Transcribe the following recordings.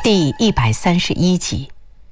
第131集。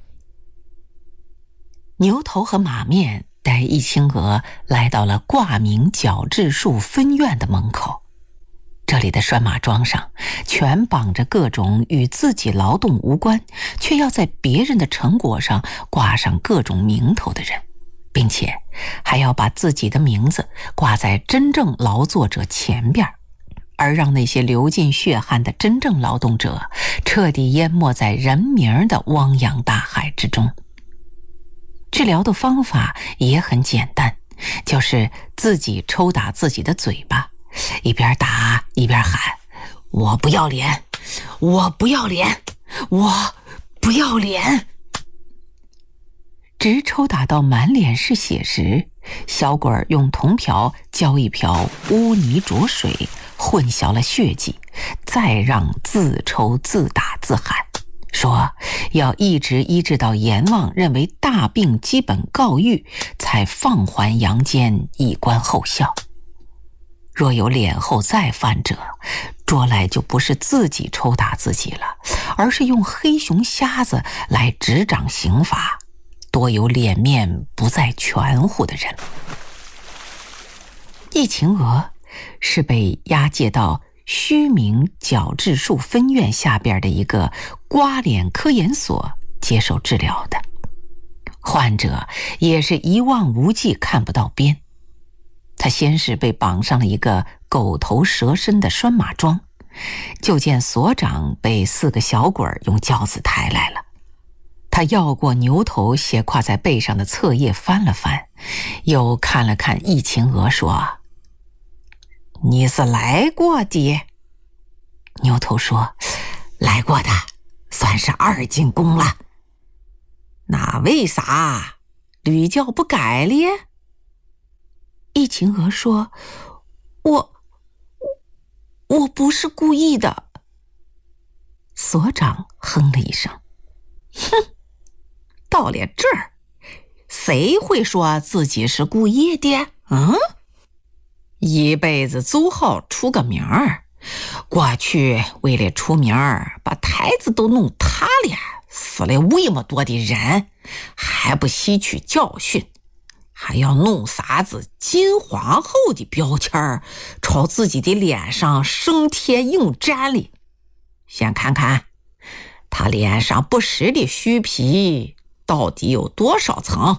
牛头和马面带易清娥来到了挂名矫治术分院的门口。这里的拴马桩上全绑着各种与自己劳动无关，却要在别人的成果上挂上各种名头的人，并且还要把自己的名字挂在真正劳作者前边，而让那些流尽血汗的真正劳动者彻底淹没在人名的汪洋大海之中。治疗的方法也很简单，就是自己抽打自己的嘴巴，一边打一边喊：我不要脸，我不要脸，我不要脸。直抽打到满脸是血时，小鬼儿用铜瓢浇一瓢污泥浊水，混淆了血迹，再让自抽自打自喊，说要一直医治到阎王认为大病基本告愈，才放还阳间以观后效。若有脸后再犯者，捉来就不是自己抽打自己了，而是用黑熊瞎子来执掌刑罚，多有脸面不在全乎的人。易晴娥是被押解到虚名矫治术分院下边的一个刮脸科研所接受治疗的，患者也是一望无际，看不到边。他先是被绑上了一个狗头蛇身的拴马桩，就见所长被4个小鬼用轿子抬来了。他绕过牛头斜挎在背上的册页翻了翻，又看了看易晴娥，说：你是来过的？牛头说：来过的，算是2进宫了。那为啥屡教不改了？易晴娥说：我不是故意的。所长哼了一声：哼，到了这儿，谁会说自己是故意的？一辈子走好出个名儿，过去为了出名儿，把台子都弄塌了，死了那么多的人，还不吸取教训，还要弄啥子金皇后的标签儿朝自己的脸上生贴硬粘里。先看看他脸上不实的虚皮到底有多少层。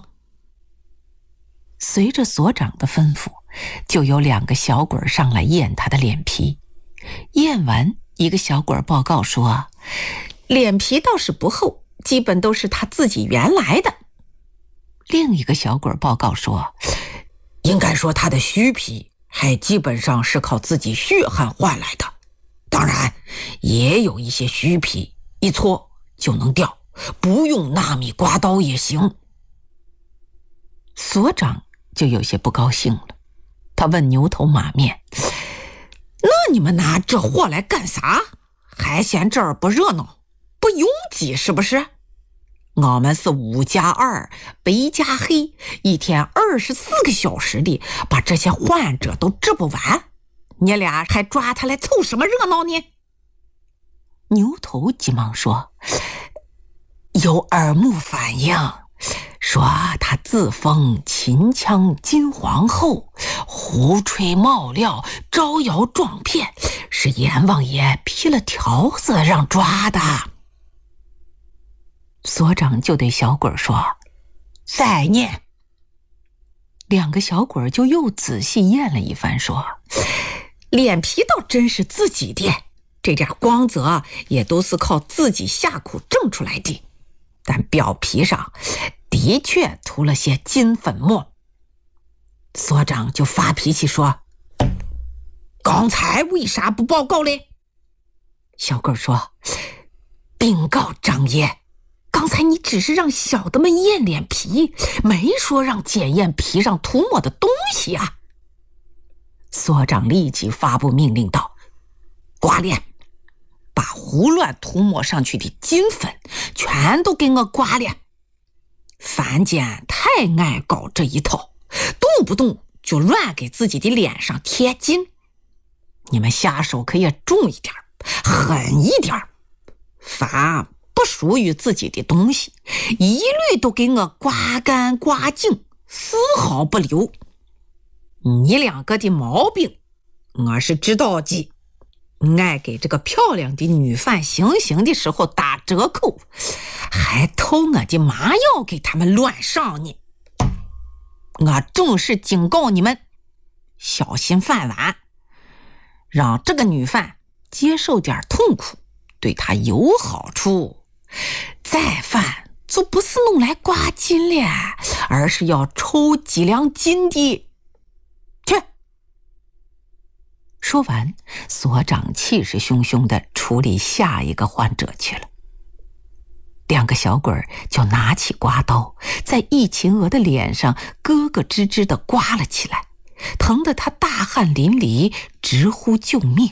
随着所长的吩咐，就有2个小鬼上来验他的脸皮。验完，一个小鬼报告说，脸皮倒是不厚，基本都是他自己原来的。另一个小鬼报告说，应该说他的虚皮还基本上是靠自己血汗换来的，当然也有一些虚皮一搓就能掉，不用纳米刮刀也行。所长就有些不高兴了，他问牛头马面：那你们拿这货来干啥？还嫌这儿不热闹不拥挤是不是？我们是5+2白加黑，一天24个小时的把这些患者都治不完，你俩还抓他来凑什么热闹呢？牛头急忙说，有耳目反应，说他自封秦腔金皇后，胡吹冒料，招摇撞骗，是阎王爷批了条子让抓的。所长就对小鬼说，再念。2个小鬼就又仔细验了一番，说，脸皮倒真是自己的，这点光泽也都是靠自己下苦挣出来的，但表皮上的确涂了些金粉末。所长就发脾气说，刚才为啥不报告嘞？小鬼说，禀告张爷，刚才你只是让小的们验脸皮，没说让检验皮上涂抹的东西啊。所长立即发布命令道，刮脸，把胡乱涂抹上去的金粉全都给我刮脸。凡间太爱搞这一套，动不动就乱给自己的脸上贴金，你们下手可以重一点，狠一点，凡属于自己的东西，一律都给我刮干刮净，丝毫不留。你两个的毛病我是知道的，爱给这个漂亮的女犯行刑的时候打折扣，还偷我的麻药给他们乱上呢。我正式警告你们，小心犯完，让这个女犯接受点痛苦，对她有好处。再犯就不是弄来刮金了，而是要抽几两金的。去！说完，所长气势汹汹地处理下一个患者去了。两个小鬼儿就拿起刮刀，在易秦娥的脸上咯咯吱吱地刮了起来，疼得她大汗淋漓，直呼救命。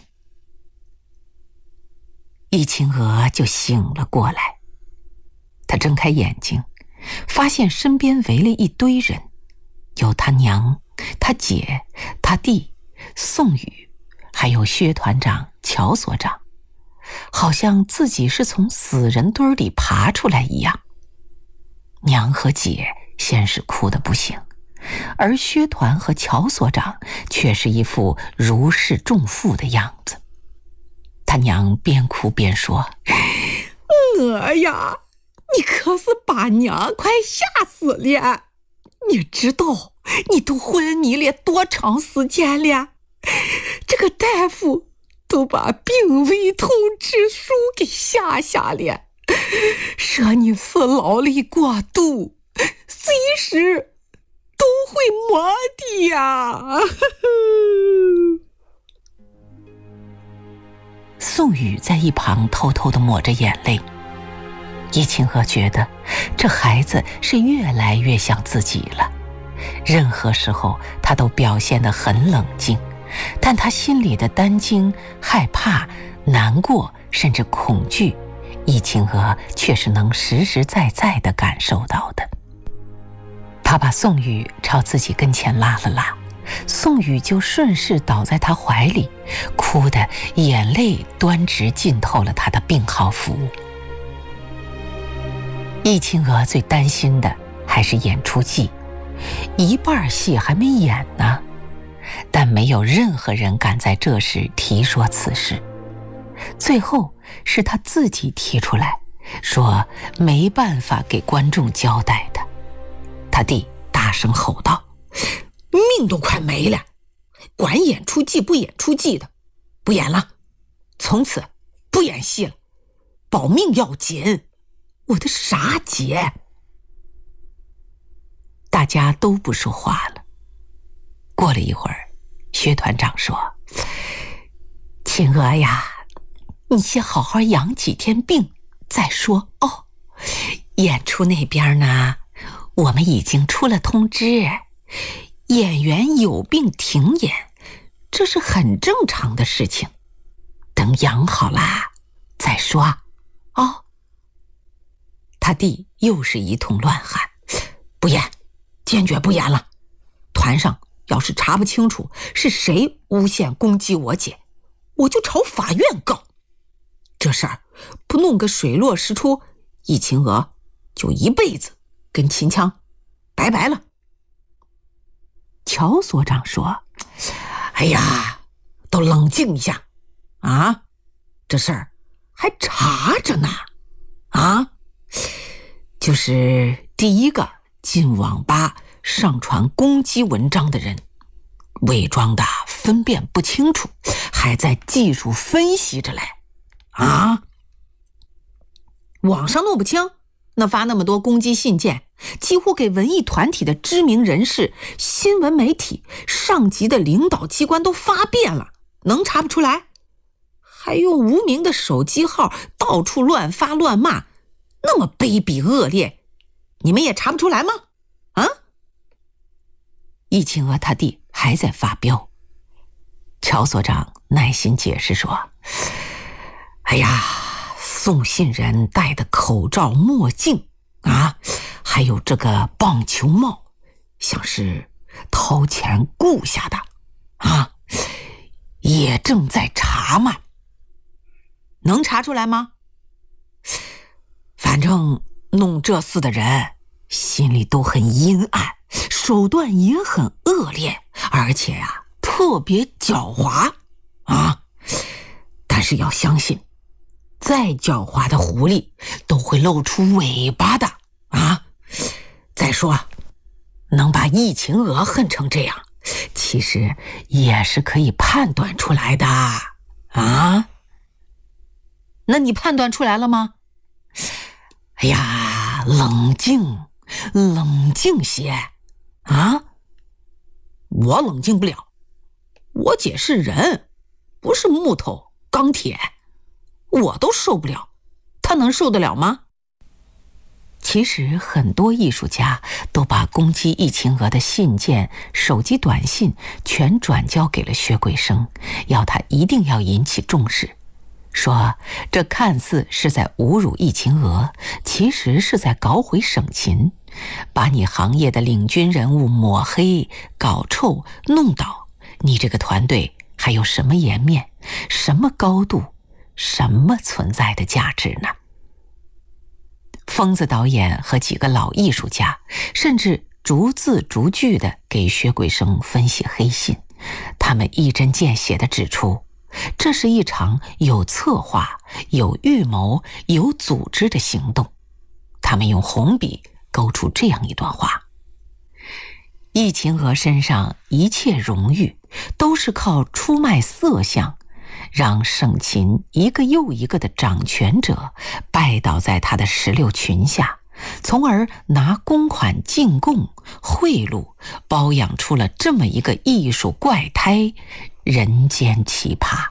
易秦娥就醒了过来，她睁开眼睛，发现身边围了一堆人，有她娘、她姐、她弟、宋宇，还有薛团长、乔所长，好像自己是从死人堆里爬出来一样。娘和姐先是哭得不行，而薛团和乔所长却是一副如释重负的样子。他娘边哭边说：“我呀，你可是把娘快吓死了！你知道你都昏迷了多长时间了？这个大夫都把病危通知书给下了，说你是劳累过度，随时都会没的呀。”宋宇在一旁偷偷地抹着眼泪。易秦娥觉得这孩子是越来越像自己了，任何时候他都表现得很冷静，但他心里的担惊、害怕、难过，甚至恐惧，易秦娥却是能实实在在地感受到的。他把宋宇朝自己跟前拉了拉，宋宇就顺势倒在他怀里，哭得眼泪端直浸透了他的病号服。易秦娥最担心的还是演出技，一半戏还没演呢，但没有任何人敢在这时提说此事。最后是他自己提出来，说没办法给观众交代的。他弟大声吼道：“命都快没了，管演出技不演出技的，不演了，从此不演戏了，保命要紧，我的傻姐。”大家都不说话了。过了一会儿，薛团长说：“秦娥呀，你先好好养几天病再说哦。演出那边呢，我们已经出了通知，演员有病停演，这是很正常的事情，等养好啦再说哦。”他弟又是一通乱喊：“不演，坚决不演了！团上要是查不清楚是谁诬陷攻击我姐，我就朝法院告。这事儿不弄个水落石出，易秦娥就一辈子跟秦腔拜拜了。”乔所长说：“哎呀，都冷静一下啊，这事儿还查着呢啊！就是第一个进网吧上传攻击文章的人，伪装的分辨不清楚，还在技术分析着嘞啊！网上弄不清，那发那么多攻击信件，几乎给文艺团体的知名人士、新闻媒体、上级的领导机关都发遍了，能查不出来？还用无名的手机号到处乱发乱骂，那么卑鄙恶劣，你们也查不出来吗？啊？”易秦娥他弟还在发飙。乔所长耐心解释说：“哎呀，送信人戴的口罩、墨镜啊，还有这个棒球帽，像是掏钱雇下的啊，也正在查嘛。能查出来吗？ 正弄这厮的人心里都很阴暗，手段也很恶劣，而且特别狡猾但是要相信，再狡猾的狐狸都会露出尾巴的再说，能把易秦娥恨成这样，其实也是可以判断出来的那你判断出来了吗？哎呀，冷静些我冷静不了，我姐是人，不是木头钢铁，我都受不了，她能受得了吗？其实很多艺术家都把攻击易秦娥的信件、手机短信全转交给了薛桂生，要他一定要引起重视，说这看似是在侮辱易秦娥，其实是在搞毁省琴，把你行业的领军人物抹黑、搞臭、弄倒，你这个团队还有什么颜面、什么高度、什么存在的价值呢？疯子导演和几个老艺术家甚至逐字逐句地给薛桂生分析黑信，他们一针见血地指出，这是一场有策划、有预谋、有组织的行动。他们用红笔勾出这样一段话：易秦娥身上一切荣誉都是靠出卖色相，让省琴一个又一个的掌权者拜倒在他的石榴裙下，从而拿公款进贡、贿赂，包养出了这么一个艺术怪胎，人间奇葩。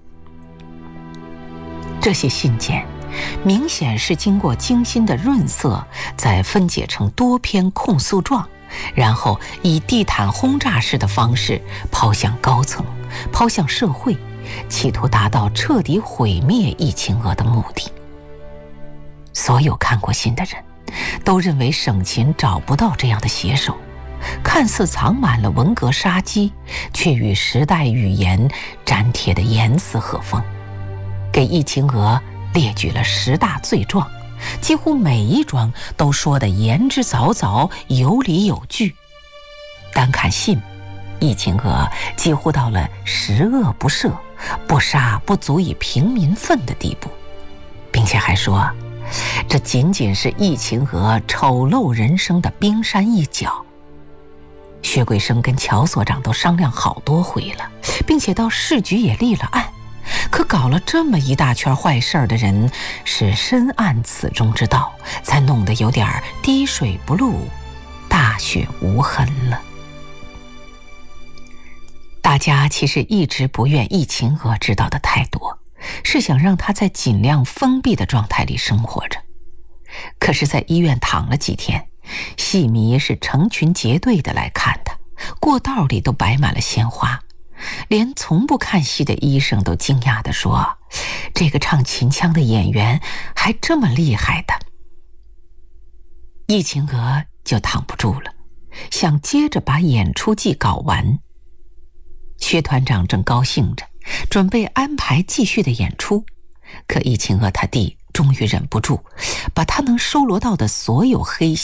这些信件明显是经过精心的润色，再分解成多篇控诉状，然后以地毯轰炸式的方式抛向高层，抛向社会，企图达到彻底毁灭易秦娥的目的。所有看过信的人都认为省琴找不到这样的写手，看似藏满了文革杀机，却与时代语言粘贴得严丝合缝，给易秦娥列举了10大罪状，几乎每一桩都说得言之凿凿，有理有据。单看信，易秦娥几乎到了十恶不赦、不杀不足以平民愤的地步，并且还说这仅仅是易秦娥丑陋人生的冰山一角。薛桂生跟乔所长都商量好多回了，并且到市局也立了案，可搞了这么一大圈坏事的人是深谙此中之道，才弄得有点滴水不漏、大雪无痕了。大家其实一直不愿易秦娥知道的太多，是想让她在尽量封闭的状态里生活着。可是在医院躺了几天，戏迷是成群结队的来看她，过道里都摆满了鲜花，连从不看戏的医生都惊讶地说，这个唱秦腔的演员还这么厉害的。易秦娥就躺不住了，想接着把演出季搞完。薛团长正高兴着，准备安排继续的演出，可易秦娥他弟终于忍不住，把他能收罗到的所有黑